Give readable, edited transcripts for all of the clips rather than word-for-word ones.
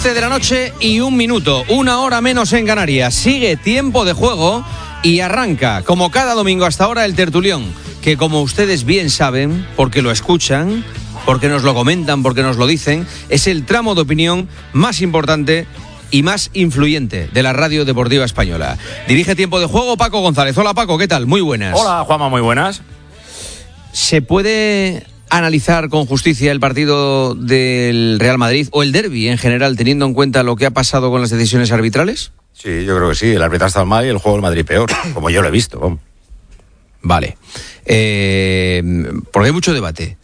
11 de la noche y 1 minuto, 1 hora menos en Canarias. Sigue tiempo de juego y arranca, como cada domingo hasta ahora, el tertulión, que como ustedes bien saben, porque lo escuchan, porque nos lo comentan, porque nos lo dicen, es el tramo de opinión más importante y más influyente de la radio deportiva española. Dirige Tiempo de Juego Paco González. Hola Paco, ¿qué tal? Muy buenas. Hola Juanma, muy buenas. ¿Se puede analizar con justicia el partido del Real Madrid o el derbi en general, teniendo en cuenta lo que ha pasado con las decisiones arbitrales? Sí, yo creo que sí. El arbitraje está mal y el juego del Madrid peor, como yo lo he visto. Vamos. Vale. Porque hay mucho debate.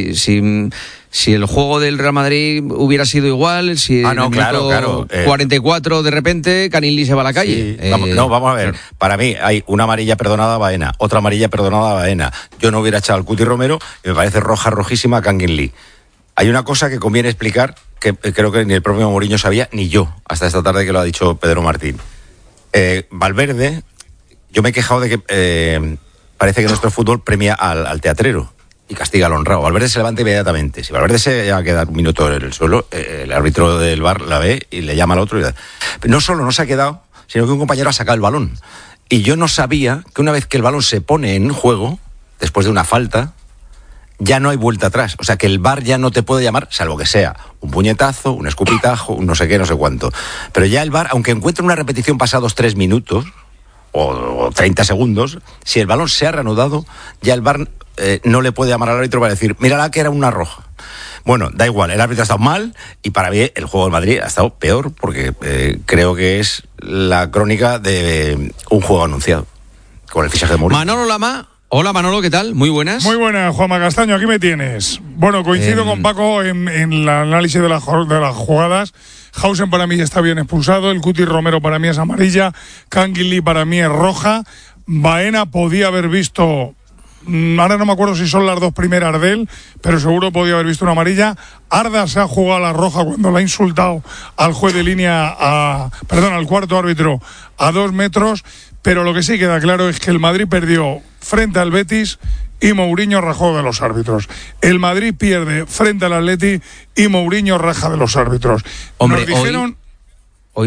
Si el juego del Real Madrid hubiera sido igual, si en el minuto 44 de repente Canilli se va a la calle. Sí, vamos a ver. Claro. Para mí hay una amarilla perdonada a Baena, otra amarilla perdonada a Baena. Yo no hubiera echado al Cuti Romero y me parece rojísima a Canguilí. Hay una cosa que conviene explicar que creo que ni el propio Mourinho sabía, ni yo, hasta esta tarde que lo ha dicho Pedro Martín. Valverde, yo me he quejado de que parece que nuestro fútbol premia al teatrero y castiga al honrado. Valverde se levanta inmediatamente. Si Valverde se va a quedar un minuto en el suelo, el árbitro del VAR la ve y le llama al otro. No solo no se ha quedado, sino que un compañero ha sacado el balón. Y yo no sabía que una vez que el balón se pone en juego, después de una falta, ya no hay vuelta atrás. O sea, que el VAR ya no te puede llamar, salvo que sea un puñetazo, un escupitajo, un no sé qué, no sé cuánto. Pero ya el VAR, aunque encuentre una repetición pasados 3 minutos o 30 segundos, si el balón se ha reanudado, ya el VAR no le puede llamar al árbitro para decir, mírala que era una roja. Bueno, da igual, el árbitro ha estado mal y para mí el juego del Madrid ha estado peor porque creo que es la crónica de un juego anunciado con el fichaje de Mourinho. Manolo Lama. Hola Manolo, ¿qué tal? Muy buenas. Muy buenas, Juanma Castaño, aquí me tienes. Bueno, coincido con Paco en el análisis de las jugadas. Hausen para mí está bien expulsado, el Cuti Romero para mí es amarilla, Canguilí para mí es roja, Baena podía haber visto, ahora no me acuerdo si son las 2 primeras de él, pero seguro podía haber visto una amarilla. Arda se ha jugado a la roja cuando le ha insultado al juez de línea, al cuarto árbitro a 2 metros, pero lo que sí queda claro es que el Madrid perdió frente al Betis y Mourinho rajó de los árbitros. El Madrid pierde frente al Atleti y Mourinho raja de los árbitros. Hombre, nos dijeron, hoy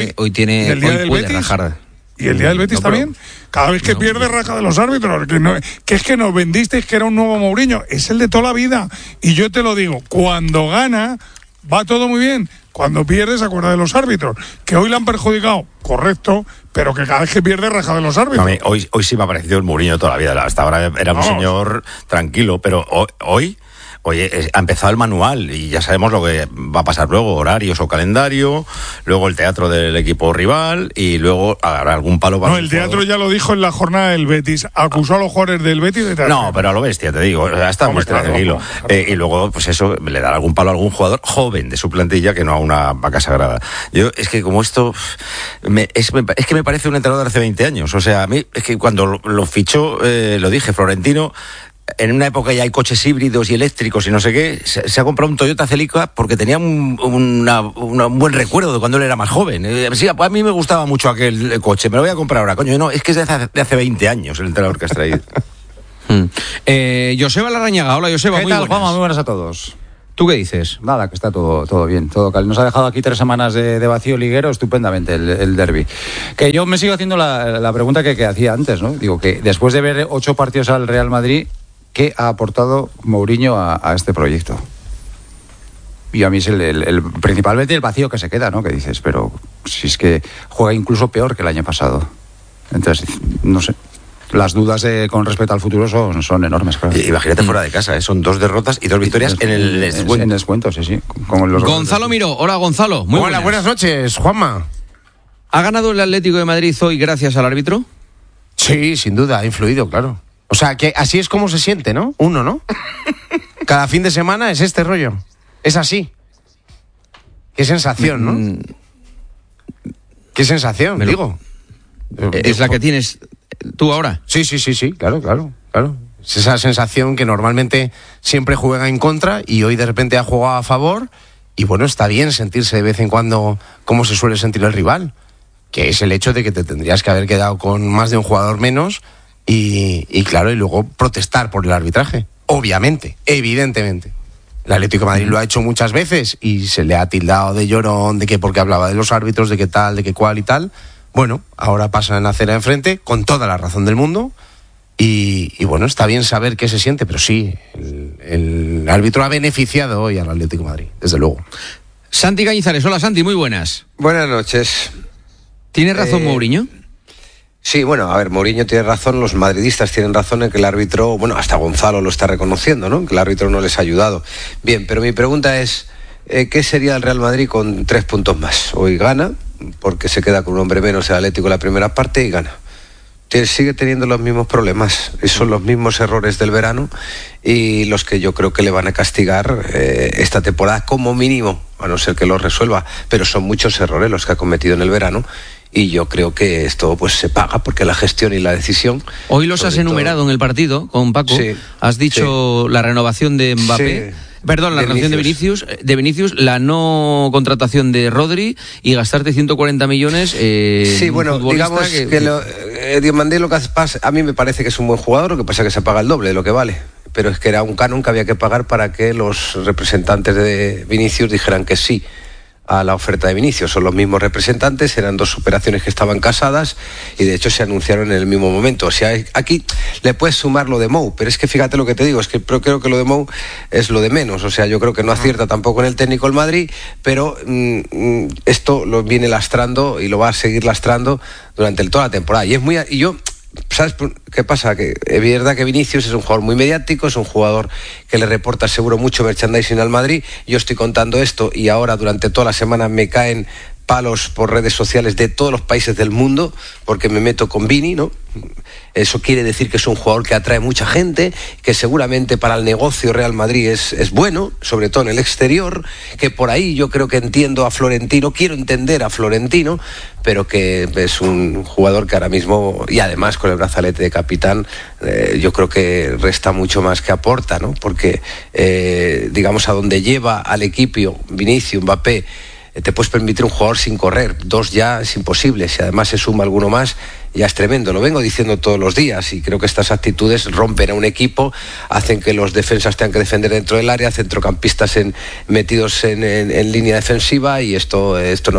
puede rajar. ¿Y el día del Betis también? Cada vez que pierde raja de los árbitros. Que es que nos vendisteis que era un nuevo Mourinho. Es el de toda la vida. Y yo te lo digo, cuando gana va todo muy bien. Cuando pierde se acuerda de los árbitros. Que hoy le han perjudicado, correcto, pero que cada vez que pierde raja de los árbitros. A mí, hoy sí me ha parecido el Mourinho toda la vida. Hasta ahora era un señor tranquilo, pero hoy ha empezado el manual y ya sabemos lo que va a pasar luego, horarios o calendario, luego el teatro del equipo rival y luego habrá algún palo para... No, el teatro ya lo dijo en la jornada del Betis, acusó a los jugadores del Betis de teatro. No, pero a lo bestia, te digo, está muy tranquilo. Y luego, pues eso, le dará algún palo a algún jugador joven de su plantilla que no a una vaca sagrada. Yo, es que como esto, es que me parece un entrenador de hace 20 años, o sea, a mí, es que cuando lo fichó, lo dije, Florentino... En una época ya hay coches híbridos y eléctricos y no sé qué, se ha comprado un Toyota Celica porque tenía un buen recuerdo de cuando él era más joven. Sí, a mí me gustaba mucho aquel coche, me lo voy a comprar ahora. Coño, no, es que es de hace 20 años el entrenador que has traído. Joseba Larrañaga, hola Joseba, muy buenas. Juanma, muy buenas a todos. ¿Tú qué dices? Nada, que está todo bien, todo calmo. Nos ha dejado aquí 3 semanas de vacío liguero, estupendamente el derbi. Que yo me sigo haciendo la pregunta que hacía antes, ¿no? Digo que después de ver 8 partidos al Real Madrid, ¿qué ha aportado Mourinho a este proyecto? Y a mí es principalmente el vacío que se queda, ¿no? Que dices, pero si es que juega incluso peor que el año pasado. Entonces, no sé. Las dudas con respecto al futuro son enormes, claro. Imagínate fuera de casa, son 2 derrotas y 2 victorias en el descuento. En descuento, sí. Gonzalo Miró, hola Gonzalo. Muy buenas noches, Juanma. ¿Ha ganado el Atlético de Madrid hoy gracias al árbitro? Sí, sin duda, ha influido, claro. O sea, que así es como se siente, ¿no? Uno, ¿no? Cada fin de semana es este rollo. Es así. Qué sensación, ¿no? Qué sensación, digo. ¿Es la que tienes tú ahora? Sí, claro. Es esa sensación que normalmente siempre juega en contra y hoy de repente ha jugado a favor y bueno, está bien sentirse de vez en cuando como se suele sentir el rival, que es el hecho de que te tendrías que haber quedado con más de un jugador menos y claro, y luego protestar por el arbitraje. Obviamente, evidentemente. El Atlético de Madrid lo ha hecho muchas veces y se le ha tildado de llorón, de que porque hablaba de los árbitros, de que tal, de que cual y tal. Bueno, ahora pasa en la acera de enfrente con toda la razón del mundo y bueno, está bien saber qué se siente, pero sí, el árbitro ha beneficiado hoy al Atlético de Madrid, desde luego. Santi Cañizares, hola Santi, muy buenas. Buenas noches. ¿Tiene razón Mourinho? Sí, bueno, a ver, Mourinho tiene razón, los madridistas tienen razón en que el árbitro, bueno, hasta Gonzalo lo está reconociendo, ¿no? Que el árbitro no les ha ayudado. Bien, pero mi pregunta es, ¿qué sería el Real Madrid con 3 puntos más? Hoy gana, porque se queda con un hombre menos el Atlético en la primera parte y gana. Sigue teniendo los mismos problemas, y son los mismos errores del verano y los que yo creo que le van a castigar esta temporada como mínimo, a no ser que lo resuelva, pero son muchos errores los que ha cometido en el verano y yo creo que esto pues se paga porque la gestión y la decisión. Hoy los has enumerado en el partido con Paco, sí, has dicho la renovación de Mbappé. Sí. Perdón, la renovación de Vinicius, la no contratación de Rodri y gastarte 140 millones. Sí, bueno, digamos que Diomandé lo que pasa, a mí me parece que es un buen jugador, lo que pasa es que se paga el doble de lo que vale. Pero es que era un canon que había que pagar para que los representantes de Vinicius dijeran que sí a la oferta de Vinicius. Son los mismos representantes, eran 2 operaciones que estaban casadas y de hecho se anunciaron en el mismo momento. O sea, aquí le puedes sumar lo de Mou, pero es que fíjate lo que te digo, es que creo que lo de Mou es lo de menos. O sea, yo creo que no acierta tampoco en el técnico el Madrid, pero esto lo viene lastrando y lo va a seguir lastrando durante toda la temporada. Y yo... ¿Sabes qué pasa? Que es verdad que Vinicius es un jugador muy mediático, es un jugador que le reporta seguro mucho merchandising al Madrid. Yo estoy contando esto y ahora durante toda la semana me caen palos por redes sociales de todos los países del mundo porque me meto con Vini, ¿no? Eso quiere decir que es un jugador que atrae mucha gente, que seguramente para el negocio Real Madrid es bueno, sobre todo en el exterior, que por ahí yo creo que entiendo a Florentino, quiero entender a Florentino, pero que es un jugador que ahora mismo, y además con el brazalete de capitán, yo creo que resta mucho más que aporta, ¿no? Porque, digamos, a donde lleva al equipo Vinicius, Mbappé, te puedes permitir un jugador sin correr, 2 ya es imposible, si además se suma alguno más ya es tremendo, lo vengo diciendo todos los días y creo que estas actitudes rompen a un equipo, hacen que los defensas tengan que defender dentro del área, centrocampistas metidos en línea defensiva y esto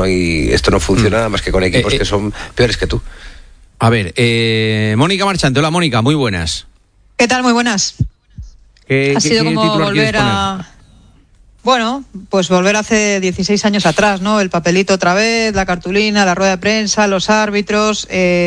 no funciona nada más que con equipos que son peores que tú. A ver, Mónica Marchante, hola Mónica, muy buenas. ¿Qué tal? Muy buenas. Ha sido como volver a... Bueno, pues volver hace 16 años atrás, ¿no? El papelito otra vez, la cartulina, la rueda de prensa, los árbitros,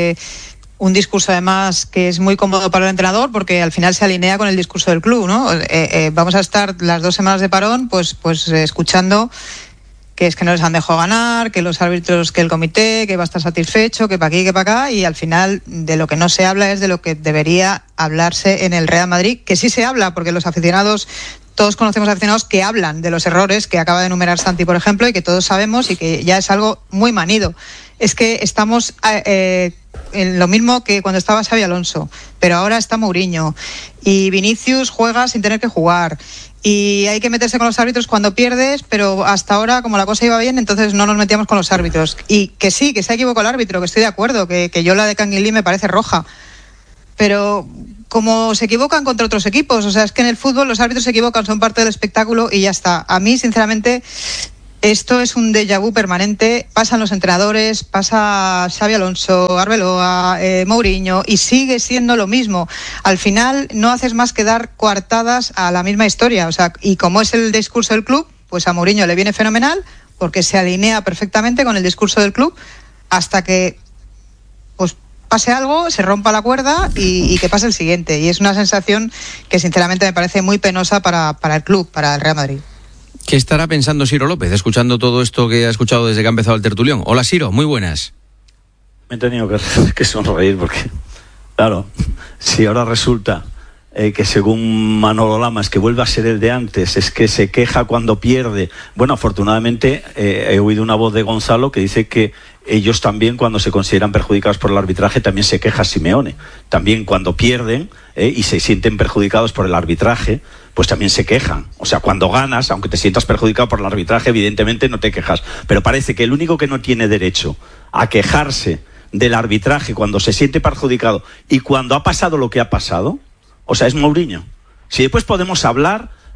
un discurso además que es muy cómodo para el entrenador porque al final se alinea con el discurso del club, ¿no? Vamos a estar las 2 semanas de parón pues escuchando que es que no les han dejado ganar, que los árbitros, que el comité, que va a estar satisfecho, que para aquí, que para acá, y al final de lo que no se habla es de lo que debería hablarse en el Real Madrid, que sí se habla porque los aficionados... Todos conocemos aficionados que hablan de los errores que acaba de enumerar Santi, por ejemplo, y que todos sabemos y que ya es algo muy manido. Es que estamos en lo mismo que cuando estaba Xabi Alonso, pero ahora está Mourinho y Vinicius juega sin tener que jugar y hay que meterse con los árbitros cuando pierdes, pero hasta ahora como la cosa iba bien, entonces no nos metíamos con los árbitros. Y que sí, que se ha equivocado el árbitro, que estoy de acuerdo, que yo la de Canguilí me parece roja, pero... como se equivocan contra otros equipos, o sea, es que en el fútbol los árbitros se equivocan, son parte del espectáculo y ya está. A mí, sinceramente, esto es un déjà vu permanente, pasan los entrenadores, pasa Xabi Alonso, Arbeloa, Mourinho, y sigue siendo lo mismo. Al final no haces más que dar coartadas a la misma historia, o sea, y como es el discurso del club, pues a Mourinho le viene fenomenal, porque se alinea perfectamente con el discurso del club, hasta que pues pase algo, se rompa la cuerda y que pase el siguiente. Y es una sensación que sinceramente me parece muy penosa para el club, para el Real Madrid. ¿Qué estará pensando Siro López escuchando todo esto que ha escuchado desde que ha empezado el tertulión? Hola Siro, muy buenas. Me he tenido que sonreír porque, claro, si ahora resulta que según Manolo Lamas, que vuelve a ser el de antes, es que se queja cuando pierde. Bueno, afortunadamente he oído una voz de Gonzalo que dice que ellos también, cuando se consideran perjudicados por el arbitraje, también se queja Simeone. También cuando pierden y se sienten perjudicados por el arbitraje, pues también se quejan. O sea, cuando ganas, aunque te sientas perjudicado por el arbitraje, evidentemente no te quejas. Pero parece que el único que no tiene derecho a quejarse del arbitraje cuando se siente perjudicado y cuando ha pasado lo que ha pasado, o sea, es Mourinho. Si después podemos hablar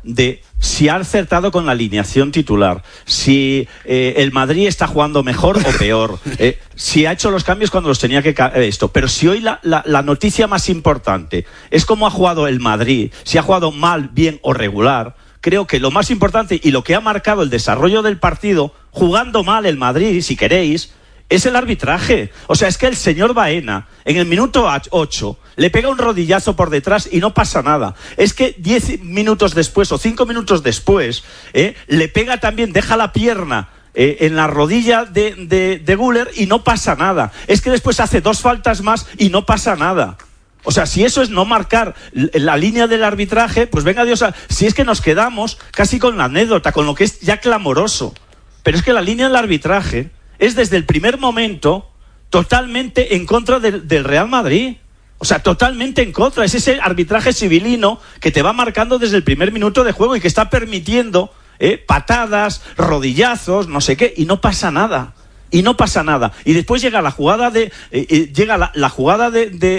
de si ha acertado con la alineación titular, si el Madrid está jugando mejor o peor, si ha hecho los cambios cuando los tenía que pero si hoy la noticia más importante es cómo ha jugado el Madrid, si ha jugado mal, bien o regular, creo que lo más importante y lo que ha marcado el desarrollo del partido, jugando mal el Madrid, si queréis, es el arbitraje. O sea, es que el señor Baena, en el minuto 8, le pega un rodillazo por detrás y no pasa nada. Es que 10 minutos después o 5 minutos después, le pega también, deja la pierna en la rodilla de Güler y no pasa nada. Es que después hace 2 faltas más y no pasa nada. O sea, si eso es no marcar la línea del arbitraje, pues venga Dios, si es que nos quedamos casi con la anécdota, con lo que es ya clamoroso. Pero es que la línea del arbitraje es desde el primer momento totalmente en contra del Real Madrid. O sea, totalmente en contra. Es ese arbitraje civilino que te va marcando desde el primer minuto de juego y que está permitiendo patadas, rodillazos, no sé qué, y no pasa nada. Y no pasa nada. Y después llega la jugada la jugada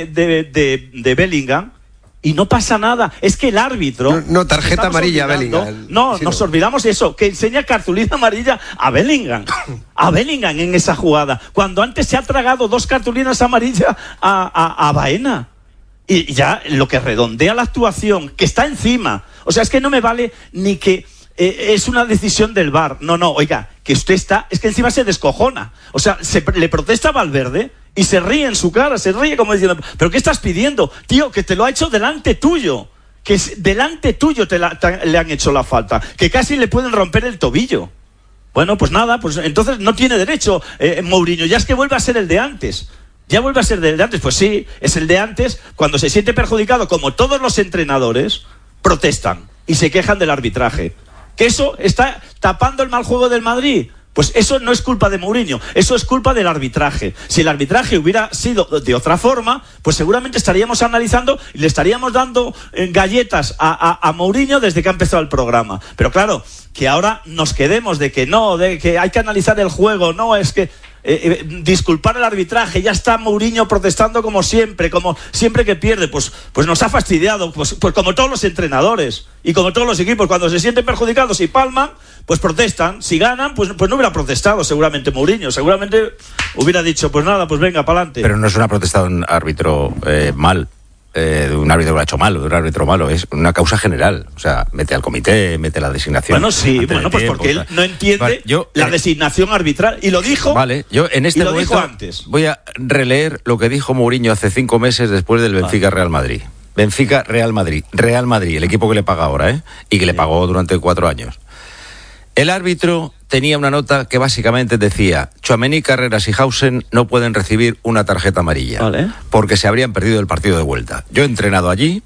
de Bellingham y no pasa nada. Es que el árbitro... No, tarjeta amarilla a Bellingham. No, sí, nos olvidamos eso, que enseña cartulina amarilla a Bellingham. A Bellingham en esa jugada. Cuando antes se ha tragado 2 cartulinas amarillas a Baena. Y ya lo que redondea la actuación, que está encima. O sea, es que no me vale ni que... es una decisión del VAR. No, oiga, que usted está... Es que encima se descojona. O sea, le protesta a Valverde y se ríe en su cara, se ríe como diciendo, ¿pero qué estás pidiendo? Tío, que te lo ha hecho delante tuyo. Que delante tuyo le han hecho la falta. Que casi le pueden romper el tobillo. Bueno, pues nada, pues entonces no tiene derecho Mourinho. Ya es que vuelve a ser el de antes. Ya vuelve a ser el de antes. Pues sí, es el de antes. Cuando se siente perjudicado, como todos los entrenadores, protestan y se quejan del arbitraje. ¿Que eso está tapando el mal juego del Madrid? Pues eso no es culpa de Mourinho, eso es culpa del arbitraje. Si el arbitraje hubiera sido de otra forma, pues seguramente estaríamos analizando y le estaríamos dando galletas a Mourinho desde que ha empezado el programa. Pero claro, que ahora nos quedemos de que no, de que hay que analizar el juego, no, es que... disculpar el arbitraje, ya está Mourinho protestando como siempre que pierde, pues nos ha fastidiado, pues como todos los entrenadores y como todos los equipos, cuando se sienten perjudicados y palman, pues protestan. Si ganan, pues no hubiera protestado seguramente Mourinho, seguramente hubiera dicho, pues nada, pues venga, pa'lante. Pero no es una protesta de un árbitro mal, de un árbitro que lo ha hecho mal, de un árbitro malo, es una causa general. O sea, mete al comité, mete la designación. Bueno, sí, pues porque él no entiende la designación arbitral, y lo dijo. Vale, yo en este momento voy a releer lo que dijo Mourinho hace 5 meses después del Benfica-Real Madrid. Benfica-Real Madrid. Real Madrid, el equipo que le paga ahora, y que le pagó durante 4 años. El árbitro tenía una nota que básicamente decía: Tchouaméni, Carreras y Hausen no pueden recibir una tarjeta amarilla, ¿vale?, porque se habrían perdido el partido de vuelta. Yo he entrenado allí,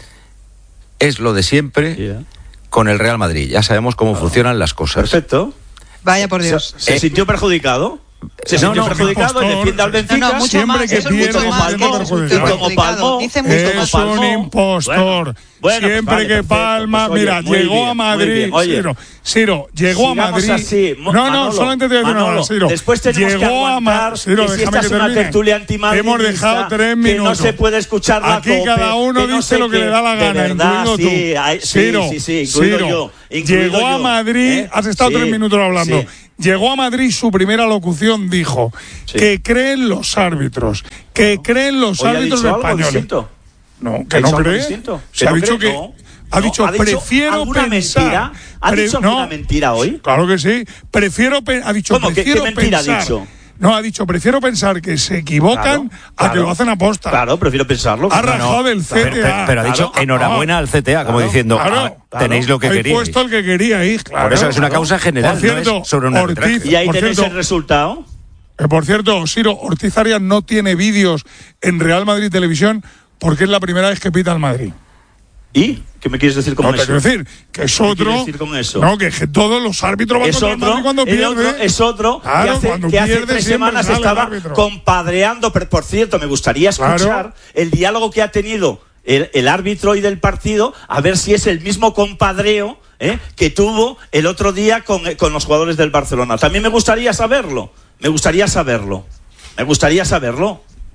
es lo de siempre, con el Real Madrid. Ya sabemos cómo funcionan las cosas. Perfecto. Vaya por Dios. ¿Se sintió perjudicado? Se sintió perjudicado, defiende al Benfica. Siempre que pierde, como Palmó. Es un impostor. Siempre que palma, mira, llegó a Madrid. Ciro, llegó a Madrid. No, solamente te voy a decir una cosa, Ciro. Después tenemos que aguantar que si esta es una tertulia antimadridista, hemos dejado 3 minutos. Que no se puede escuchar la Aquí cada uno dice lo que le da la gana, incluido tú. Ciro, incluido yo. Llegó a Madrid, has estado 3 minutos hablando. Llegó a Madrid, su primera locución dijo que creen los árbitros, árbitros españoles. No, que no cree. Se ha dicho que... Ha dicho, prefiero pensar... ¿Ha dicho alguna mentira hoy? Claro que sí. Ha dicho, ¿cómo? ¿Qué mentira pensar, ha dicho? No, ha dicho, prefiero pensar que se equivocan a que lo hacen aposta. Claro, prefiero pensarlo. Ha rajado del CTA. Pero ha dicho enhorabuena al CTA, como diciendo, tenéis lo que queríais. He puesto el que queríais, claro. Por eso es una causa general, por cierto, no es sobre un arbitraje. ¿Y ahí tenéis el resultado? Por cierto, Ciro, Ortiz Arias no tiene vídeos en Real Madrid Televisión porque es la primera vez que pita al Madrid. ¿Y? ¿Qué me quieres decir con eso? Te quiero decir que es otro. ¿Qué decir con eso? No, que todos los árbitros van contra el Madrid cuando pierde. Es otro. Claro, que hace 3 semanas estaba compadreando. Pero, por cierto, me gustaría escuchar el diálogo que ha tenido el árbitro hoy del partido, a ver si es el mismo compadreo que tuvo el otro día con los jugadores del Barcelona. También me gustaría saberlo.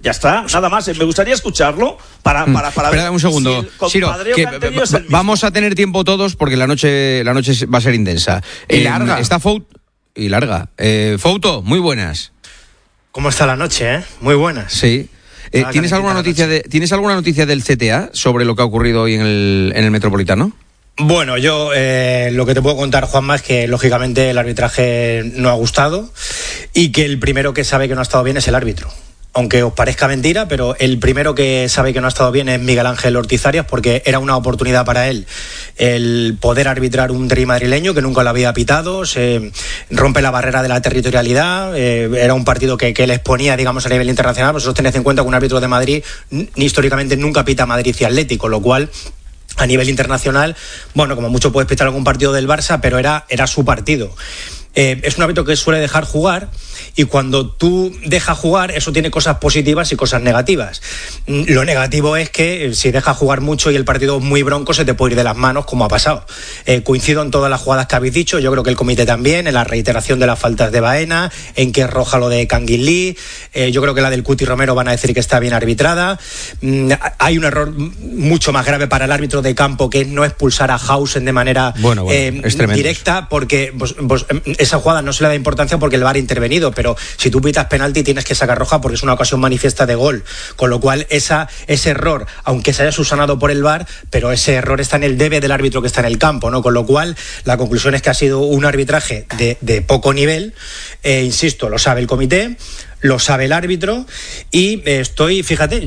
Ya está, nada más. Me gustaría escucharlo para Espera ver un segundo, si Siro, que vamos a tener tiempo todos porque la noche va a ser intensa. Y larga. Está y larga. Fouto, muy buenas. ¿Cómo está la noche, Muy buenas. Sí. ¿Tienes alguna noticia del CTA sobre lo que ha ocurrido hoy en el Metropolitano? Bueno, yo lo que te puedo contar, Juanma, es que lógicamente el arbitraje no ha gustado y que el primero que sabe que no ha estado bien es el árbitro. Aunque os parezca mentira, pero el primero que sabe que no ha estado bien es Miguel Ángel Ortiz Arias, porque era una oportunidad para él el poder arbitrar un derbi madrileño que nunca lo había pitado, se rompe la barrera de la territorialidad, era un partido que les ponía, digamos, a nivel internacional. Vosotros tenéis en cuenta que un árbitro de Madrid históricamente nunca pita Madrid y Atlético, lo cual a nivel internacional, bueno, como mucho puedes pitar algún partido del Barça, pero era su partido. Es un árbitro que suele dejar jugar, y cuando tú dejas jugar, eso tiene cosas positivas y cosas negativas. Lo negativo es que si dejas jugar mucho y el partido es muy bronco, se te puede ir de las manos, como ha pasado. Coincido en todas las jugadas que habéis dicho, yo creo que el comité también, en la reiteración de las faltas de Baena, en que es roja lo de Kangin Lee, yo creo que la del Cuti Romero van a decir que está bien arbitrada. Hay un error mucho más grave para el árbitro de campo, que es no expulsar a Hausen de manera directa, porque esa jugada no se le da importancia porque el VAR ha intervenido, pero si tú pitas penalti tienes que sacar roja porque es una ocasión manifiesta de gol, con lo cual ese error, aunque se haya subsanado por el VAR, pero ese error está en el debe del árbitro que está en el campo, ¿no? Con lo cual la conclusión es que ha sido un arbitraje de poco nivel, insisto, lo sabe el comité, lo sabe el árbitro, y fíjate,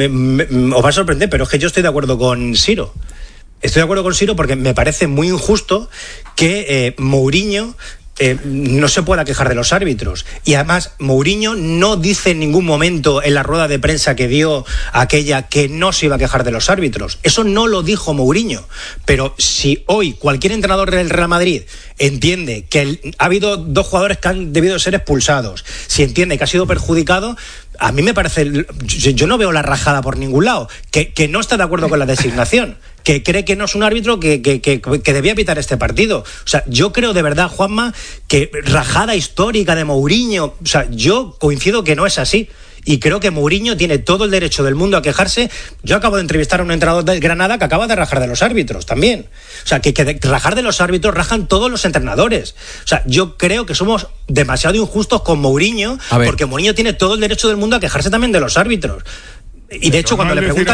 os va a sorprender, pero es que yo estoy de acuerdo con Siro. Estoy de acuerdo con Siro porque me parece muy injusto que Mourinho no se pueda quejar de los árbitros. Y además Mourinho no dice en ningún momento en la rueda de prensa que dio aquella que no se iba a quejar de los árbitros. Eso no lo dijo Mourinho. Pero si hoy cualquier entrenador del Real Madrid entiende que ha habido 2 jugadores que han debido ser expulsados, si entiende que ha sido perjudicado, a mí me parece, yo no veo la rajada por ningún lado, que no está de acuerdo con la designación, que cree que no es un árbitro que debía pitar este partido. O sea, yo creo de verdad, Juanma, que rajada histórica de Mourinho, o sea, yo coincido que no es así. Y creo que Mourinho tiene todo el derecho del mundo a quejarse. Yo acabo de entrevistar a un entrenador del Granada que acaba de rajar de los árbitros también. O sea, que rajar de los árbitros rajan todos los entrenadores. O sea, yo creo que somos demasiado injustos con Mourinho, porque Mourinho tiene todo el derecho del mundo a quejarse también de los árbitros. Y de hecho, cuando le pregunta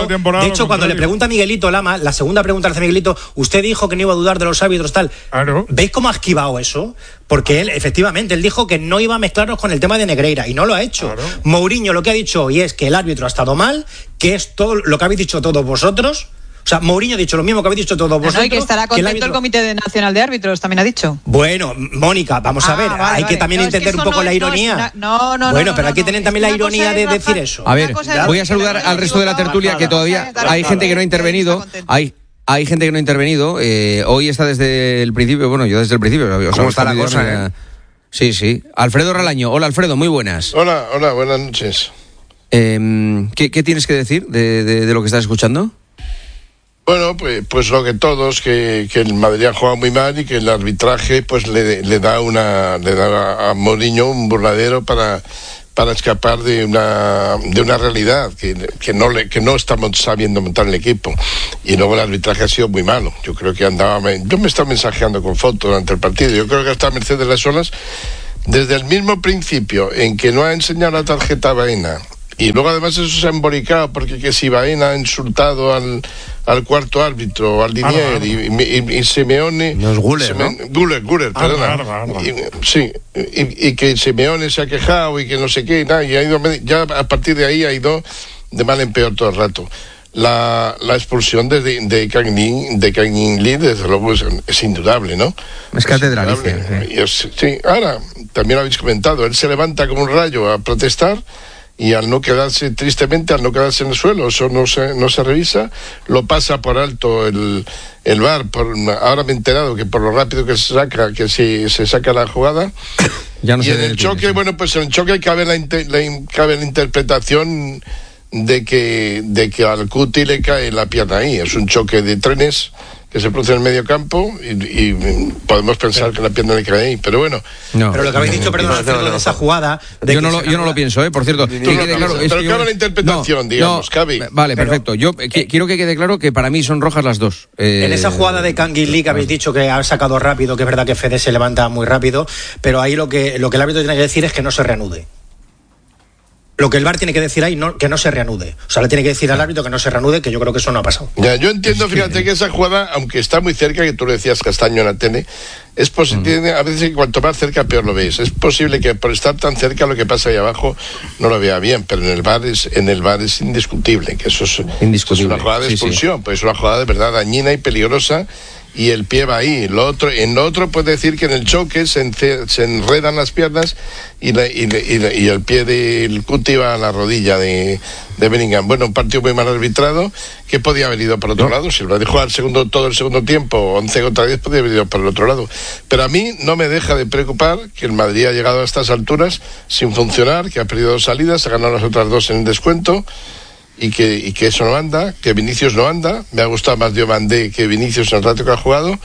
a Miguelito, Lama, la segunda pregunta le hace Miguelito, usted dijo que no iba a dudar de los árbitros, tal. Claro. ¿Veis cómo ha esquivado eso? Porque él dijo que no iba a mezclarnos con el tema de Negreira, y no lo ha hecho. Claro. Mourinho lo que ha dicho hoy es que el árbitro ha estado mal, que es todo lo que habéis dicho todos vosotros. O sea, Mourinho ha dicho lo mismo que habéis dicho todos vosotros. Y que estará contento el Comité Nacional de Árbitros, también ha dicho. Bueno, Mónica, vamos a ver, hay que también entender un poco la ironía. Bueno, pero hay que tener también la ironía de decir eso. A ver, voy a saludar al resto de la tertulia, que todavía hay gente que no ha intervenido. Hay gente que no ha intervenido. Hoy está desde el principio, bueno, yo desde el principio. ¿Cómo está la cosa, Sí. Alfredo Relaño. Hola, Alfredo, muy buenas. Hola, buenas noches. ¿Qué tienes que decir de lo que estás escuchando? Bueno, pues lo que todos, que el Madrid ha jugado muy mal y que el arbitraje pues le da a Mourinho un burladero para escapar de una realidad que no estamos sabiendo montar el equipo. Y luego el arbitraje ha sido muy malo. Yo creo que yo me estaba mensajeando con fotos durante el partido. Yo creo que está a merced de las olas desde el mismo principio en que no ha enseñado la tarjeta a Baena. Y luego además eso se ha emboricado porque que si Baena ha insultado al cuarto árbitro, al Linier, y Simeone... No es Guller, ¿no? Guller, perdona. Y que Simeone se ha quejado y que no sé qué, y ha ido, ya a partir de ahí ha ido de mal en peor todo el rato. La expulsión de Kangin Lee, desde luego, es indudable, ¿no? Es catedralicia. Sí, ahora, también lo habéis comentado, él se levanta como un rayo a protestar, y al no quedarse en el suelo, eso no se revisa, lo pasa por alto el VAR. Ahora me he enterado que por lo rápido que se saca la jugada. Ya no, y en el choque, bueno, pues en el choque cabe la interpretación de que al Cuti le cae la pierna ahí. Es un choque de trenes que se produce en el medio campo y podemos pensar que la pierna le cae ahí, pero bueno. No. Pero lo que habéis dicho, perdón, Alfredo, de esa jugada... Yo no lo pienso, por cierto. Pero claro, la interpretación, digamos, Cavi. Vale, perfecto. Yo quiero que quede claro que para mí son rojas las dos. En esa jugada de Kangin Lee que habéis dicho que ha sacado rápido, que es verdad que Fede se levanta muy rápido, pero ahí lo que el árbitro tiene que decir es que no se reanude. Lo que el VAR tiene que decir ahí, que no se reanude. O sea, le tiene que decir al árbitro que no se reanude, que yo creo que eso no ha pasado. Ya, yo entiendo, fíjate que esa jugada, aunque está muy cerca, que tú lo decías, Castaño, en la tele, es posible, a veces cuanto más cerca peor lo veis. Es posible que por estar tan cerca lo que pasa ahí abajo no lo vea bien, pero en el VAR es indiscutible, que eso es una jugada de expulsión, pues es una jugada de verdad dañina y peligrosa. Y el pie va ahí. En lo otro puede decir que en el choque se enredan las piernas y el pie del Cuti va a la rodilla de Bellingham. Bueno, un partido muy mal arbitrado que podía haber ido por otro lado. Si lo dejó todo el segundo tiempo, 11 contra 10, podía haber ido por el otro lado. Pero a mí no me deja de preocupar que el Madrid ha llegado a estas alturas sin funcionar, que ha perdido 2 salidas, ha ganado las otras 2 en el descuento. Y que eso no anda, que Vinicius no anda. Me ha gustado más Diomandé que Vinicius en el rato que ha jugado.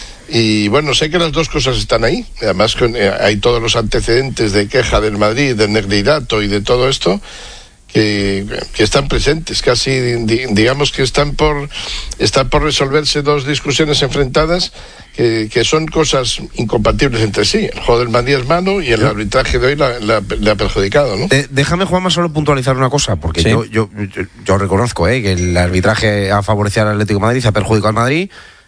Y bueno, sé que las dos cosas están ahí. Además, hay todos los antecedentes de queja del Madrid, del Negreirato y de todo esto que están presentes. Casi, digamos que están por resolverse 2 discusiones enfrentadas que son cosas incompatibles entre sí. El juego del Madrid es malo y el arbitraje de hoy le ha perjudicado, ¿no? Déjame, Juanma, solo puntualizar una cosa, porque ¿sí? yo reconozco que el arbitraje ha favorecido al Atlético de Madrid, ha perjudicado al Madrid.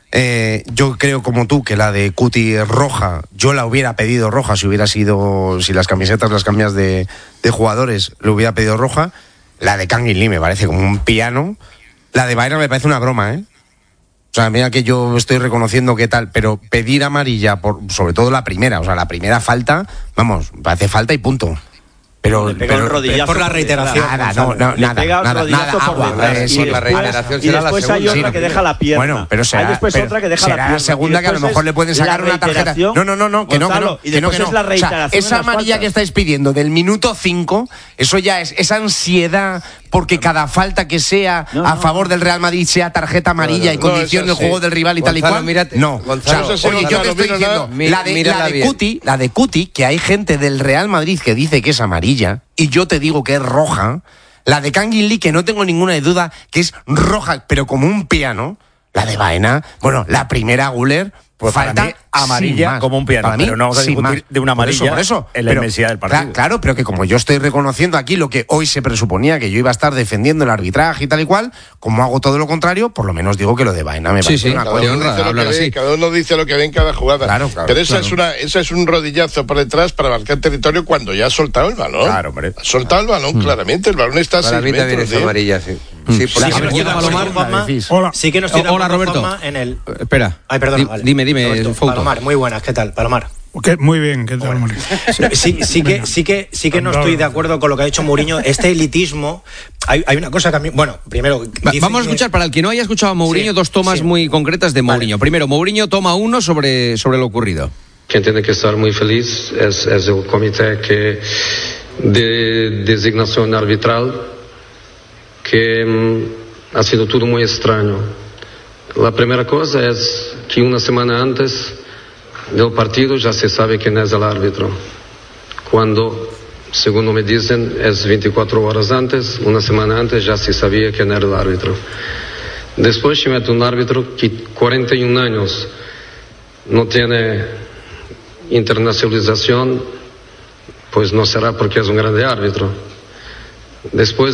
Yo creo como tú que la de Cuti es roja. Yo la hubiera pedido roja si las camisetas las cambias de jugadores, le hubiera pedido roja. La de Kangin Lee me parece como un piano. La de Baena me parece una broma, O sea, mira que yo estoy reconociendo que tal, pero pedir amarilla sobre todo la primera, o sea, la primera falta, vamos, parece falta y punto. Pero por la reiteración. Nada, agua. La reiteración será la segunda. Hay otra que deja la pierna. Bueno, pero hay después otra que deja la pierna. La segunda que a lo mejor le pueden sacar una tarjeta. No, que no. Y después es la reiteración. O sea, esa amarilla que estáis pidiendo del minuto 5, eso ya es esa ansiedad porque cada falta que sea a favor del Real Madrid sea tarjeta amarilla y condicione el juego del rival y tal y cual. No. Oye, yo te estoy diciendo, la de Cuti, que hay gente del Real Madrid que dice que es amarilla, y yo te digo que es roja. La de Kangin Lee, que no tengo ninguna duda que es roja, pero como un piano. La de Baena, bueno, la primera Güler, pues falta para mí, amarilla como un piano, pero no vamos a discutir de una amarilla por eso, en la inmensidad del partido. Claro, pero que como yo estoy reconociendo aquí lo que hoy se presuponía que yo iba a estar defendiendo el arbitraje y tal y cual, como hago todo lo contrario, por lo menos digo que lo de Baena me parece una cosa. Cada uno dice lo que ve en cada jugada. Claro, pero esa es un rodillazo por detrás para marcar territorio cuando ya ha soltado el balón. Claro, hombre. Ha soltado el balón, claramente. El balón está a 6 metros. Para mí también es amarilla, sí. Sí, porque sí que no estoy de acuerdo, Roberto. Juanma, en el... Espera. Ay, perdón. Dime, Roberto, Palomar, muy buenas, ¿qué tal, Palomar? Okay, muy bien, ¿qué tal, Mourinho? Sí que no estoy de acuerdo con lo que ha dicho Mourinho. Este elitismo, hay una cosa que a mí... Bueno, primero... Vamos a escuchar, para el que no haya escuchado a Mourinho, 2 tomas muy concretas de Mourinho. Primero, Mourinho toma 1 sobre lo ocurrido. Quien tiene que estar muy feliz es el comité de designación arbitral, que ha sido todo muy extraño. La primera cosa es que una semana antes del partido ya se sabe quién es el árbitro. Cuando, según me dicen, es 24 horas antes, una semana antes ya se sabía quién era el árbitro. Después se mete un árbitro que 41 años no tiene internacionalización, pues no será porque es un grande árbitro. Después